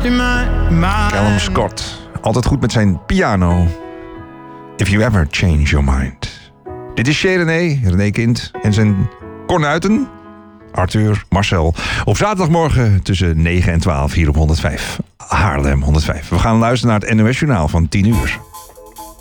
Callum Scott, altijd goed met zijn piano. If you ever change your mind. Dit is Chez René Kind en zijn kornuiten. Arthur, Marcel. Op zaterdagmorgen tussen 9 en 12 hier op 105. Haarlem 105. We gaan luisteren naar het NOS Journaal van 10 uur.